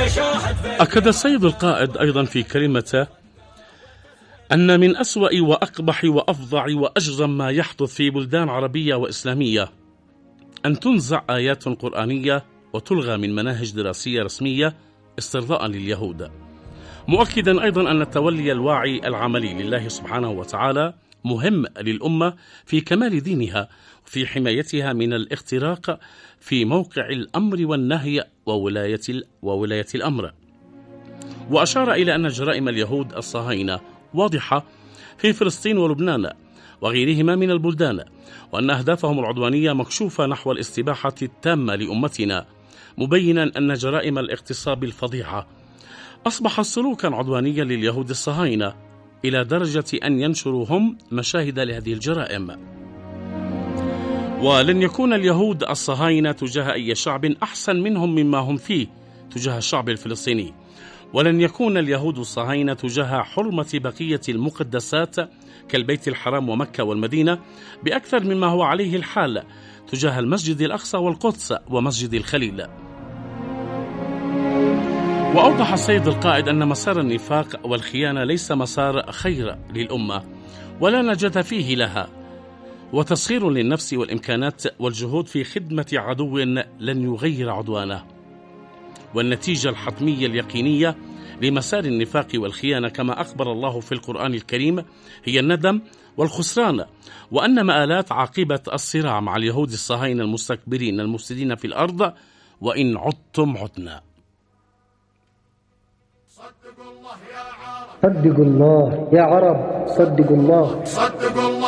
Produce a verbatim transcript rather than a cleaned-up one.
أكد السيد القائد أيضا في كلمته أن من أسوأ وأقبح وأفظع وأجرم ما يحدث في بلدان عربية وإسلامية أن تنزع آيات قرآنية وتلغى من مناهج دراسية رسمية استرضاء لليهود، مؤكدا أيضا أن التولي الواعي العملي لله سبحانه وتعالى مهم للأمة في كمال دينها وفي حمايتها من الاختراق في موقع الأمر والنهي وولاية, وولاية الأمر. وأشار إلى أن جرائم اليهود الصهاينة واضحة في فلسطين ولبنان وغيرهما من البلدان، وأن أهدافهم العدوانية مكشوفة نحو الاستباحة التامة لأمتنا، مبينا أن جرائم الاغتصاب الفظيعة أصبح سلوكا عدوانيا لليهود الصهاينة إلى درجة أن ينشروا هم مشاهد لهذه الجرائم. ولن يكون اليهود الصهاينة تجاه أي شعب أحسن منهم مما هم فيه تجاه الشعب الفلسطيني، ولن يكون اليهود الصهاينة تجاه حرمة بقية المقدسات كالبيت الحرام ومكة والمدينة بأكثر مما هو عليه الحال تجاه المسجد الأقصى والقدس ومسجد الخليل. وأوضح السيد القائد أن مسار النفاق والخيانة ليس مسار خير للأمة ولا نجاة فيه لها، وتسخير للنفس والإمكانات والجهود في خدمة عدو لن يغير عدوانه. والنتيجة الحتمية اليقينية لمسار النفاق والخيانة كما أخبر الله في القرآن الكريم هي الندم والخسران، وأن مآلات عاقبة الصراع مع اليهود الصهاينة المستكبرين المفسدين في الأرض وإن عدتم عدنا. صدقوا الله يا عرب، صدقوا الله يا عرب، صدقوا الله.